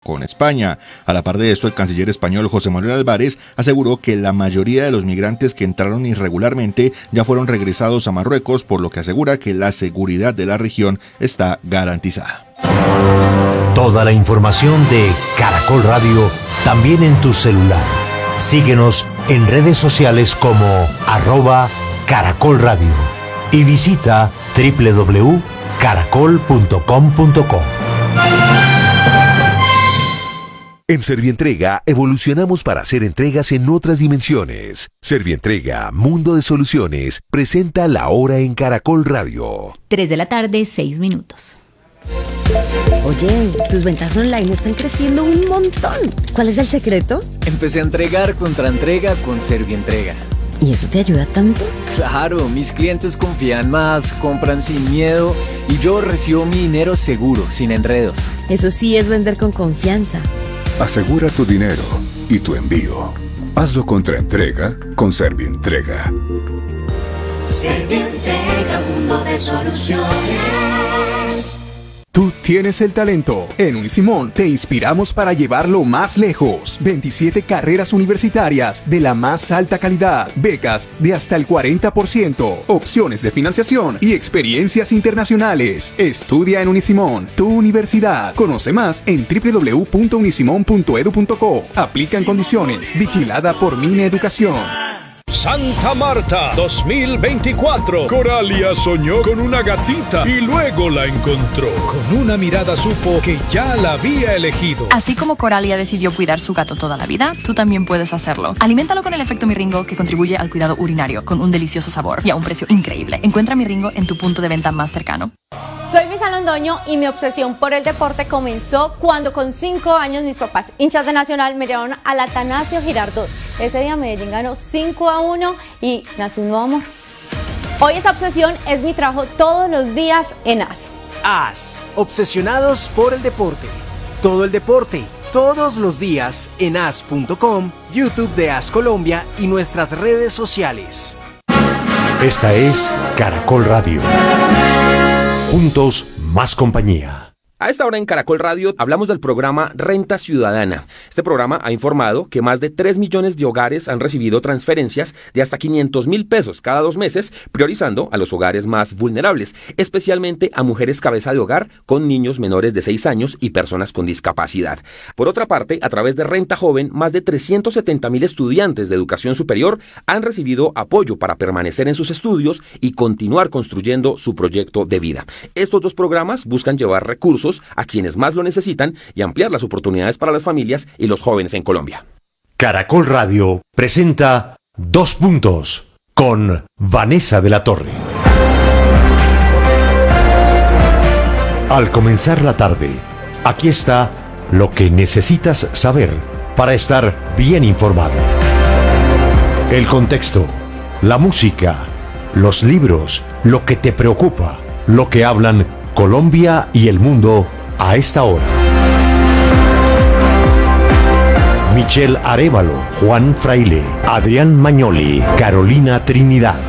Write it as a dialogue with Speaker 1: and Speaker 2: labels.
Speaker 1: con España. A la par de esto, el canciller español José Manuel Álvarez aseguró que la mayoría de los migrantes que entraron irregularmente ya fueron regresados a Marruecos, por lo que asegura que la seguridad de la región está garantizada.
Speaker 2: Toda la información de Caracol Radio también en tu celular. Síguenos en redes sociales como @Caracol Radio y visita www.caracol.com.co.
Speaker 3: En Servientrega evolucionamos para hacer entregas en otras dimensiones. Servientrega, Mundo de Soluciones, presenta La Hora en Caracol Radio.
Speaker 4: 3 de la tarde, 6 minutos.
Speaker 5: Oye, tus ventas online están creciendo un montón. ¿Cuál es el secreto?
Speaker 6: Empecé a entregar contra entrega con Servientrega.
Speaker 5: ¿Y eso te ayuda tanto?
Speaker 6: Claro, mis clientes confían más, compran sin miedo y yo recibo mi dinero seguro, sin enredos.
Speaker 5: Eso sí es vender con confianza.
Speaker 7: Asegura tu dinero y tu envío. Hazlo contra entrega con Servientrega.
Speaker 8: Servientrega, mundo de soluciones.
Speaker 9: Tú tienes el talento. En Unisimón te inspiramos para llevarlo más lejos. 27 carreras universitarias de la más alta calidad, becas de hasta el 40%, opciones de financiación y experiencias internacionales. Estudia en Unisimón, tu universidad. Conoce más en www.unisimon.edu.co. Aplican condiciones. Vigilada por Mineducación.
Speaker 10: Santa Marta 2024. Coralia soñó con una gatita y luego la encontró. Con una mirada supo que ya la había elegido.
Speaker 11: Así como Coralia decidió cuidar su gato toda la vida, tú también puedes hacerlo. Aliméntalo con el efecto Miringo, que contribuye al cuidado urinario, con un delicioso sabor y a un precio increíble. Encuentra Miringo en tu punto de venta más cercano.
Speaker 12: Soy Luisa Londoño y mi obsesión por el deporte comenzó cuando con 5 años mis papás, hinchas de Nacional, me llevaron al Atanasio Girardot. Ese día Medellín ganó 5-1 y nació un nuevo amor. Hoy esa obsesión es mi trabajo todos los días en AS.
Speaker 13: AS, obsesionados por el deporte. Todo el deporte, todos los días en AS.com, YouTube de AS Colombia y nuestras redes sociales.
Speaker 2: Esta es Caracol Radio. Juntos, más compañía.
Speaker 14: A esta hora en Caracol Radio hablamos del programa Renta Ciudadana. Este programa ha informado que más de 3 millones de hogares han recibido transferencias de hasta 500.000 pesos cada 2 meses, priorizando a los hogares más vulnerables, especialmente a mujeres cabeza de hogar con niños menores de 6 años y personas con discapacidad. Por otra parte, a través de Renta Joven, más de 370.000 estudiantes de educación superior han recibido apoyo para permanecer en sus estudios y continuar construyendo su proyecto de vida. Estos 2 programas buscan llevar recursos a quienes más lo necesitan y ampliar las oportunidades para las familias y los jóvenes en Colombia.
Speaker 2: Caracol Radio presenta 2 puntos con Vanessa de la Torre. Al comenzar la tarde, aquí está lo que necesitas saber para estar bien informado. El contexto, la música, los libros, lo que te preocupa, lo que hablan Colombia y el mundo a esta hora. Michelle Arévalo, Juan Fraile, Adrián Mañoli, Carolina Trinidad.